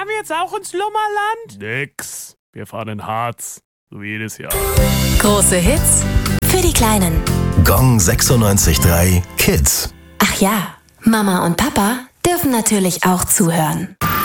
Fahren wir jetzt auch ins Lummerland? Nix. Wir fahren in Harz. So wie jedes Jahr. Große Hits für die Kleinen. Gong 96.3 Kids. Ach ja, Mama und Papa dürfen natürlich auch zuhören.